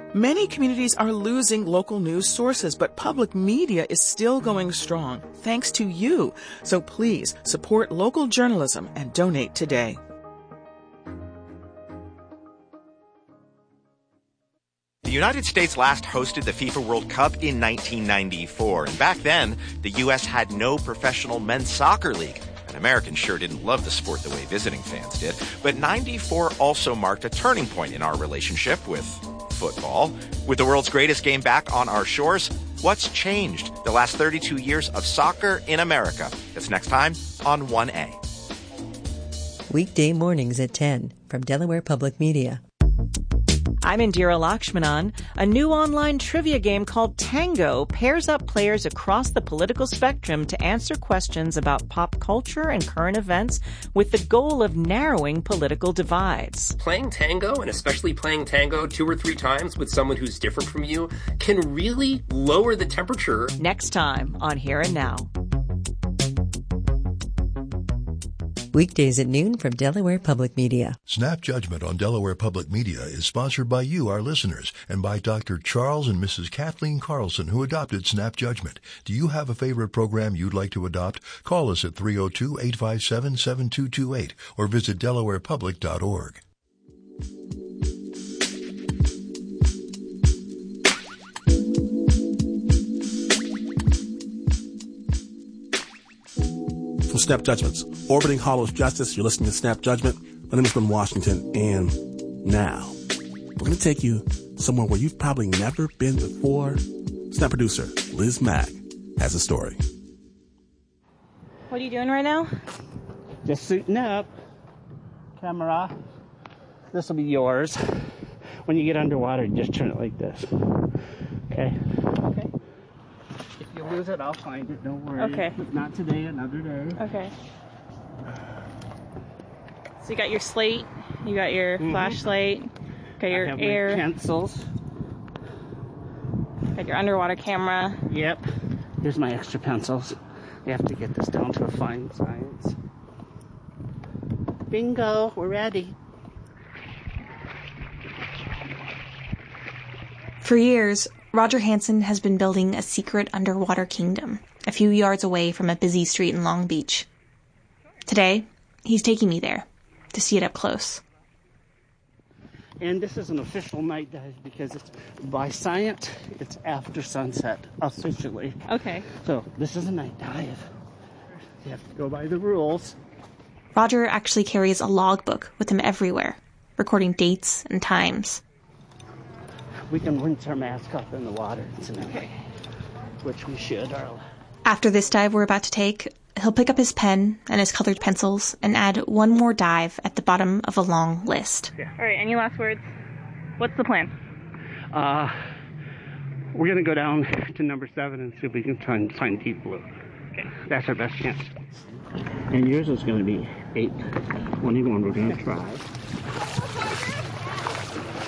Many communities are losing local news sources, but public media is still going strong, thanks to you. So please support local journalism and donate today. The United States last hosted the FIFA World Cup in 1994, and back then, the U.S. had no professional men's soccer league. And Americans sure didn't love the sport the way visiting fans did. But 94 also marked a turning point in our relationship with football. With the world's greatest game back on our shores, what's changed the last 32 years of soccer in America? That's next time on 1A. Weekday mornings at 10 from Delaware Public Media. I'm Indira Lakshmanan. A new online trivia game called Tango pairs up players across the political spectrum to answer questions about pop culture and current events with the goal of narrowing political divides. Playing Tango, and especially playing Tango 2 or 3 times with someone who's different from you, can really lower the temperature. Next time on Here and Now. Weekdays at noon from Delaware Public Media. Snap Judgment on Delaware Public Media is sponsored by you, our listeners, and by Dr. Charles and Mrs. Kathleen Carlson, who adopted Snap Judgment. Do you have a favorite program you'd like to adopt? Call us at 302-857-7228 or visit delawarepublic.org. From Snap Judgments, Orbiting Hollow's Justice, you're listening to Snap Judgment. My name is Ben Washington, and now we're going to take you somewhere where you've probably never been before. Snap producer Liz Mack has a story. What are you doing right now? Just suiting up. Camera. This will be yours. When you get underwater, you just turn it like this. Okay? Okay. If you lose it, I'll find it. Don't worry. Okay. If not today, another day. Okay. So you got your slate, you got your flashlight, got your air pencils, got your underwater camera. Yep. Here's my extra pencils. We have to get this down to a fine science. Bingo, we're ready. For years, Roger Hansen has been building a secret underwater kingdom a few yards away from a busy street in Long Beach. Today, he's taking me there to see it up close. And this is an official night dive because it's by science, it's after sunset, officially. Okay. So this is a night dive. You have to go by the rules. Roger actually carries a logbook with him everywhere, recording dates and times. We can rinse our mask off in the water tonight, which we should. After this dive we're about to take, he'll pick up his pen and his colored pencils and add one more dive at the bottom of a long list. Yeah. All right, any last words? What's the plan? We're going to go down to number 7 and see if we can find deep blue. Okay. That's our best chance. And yours is going to be 8. 21 we're going to try.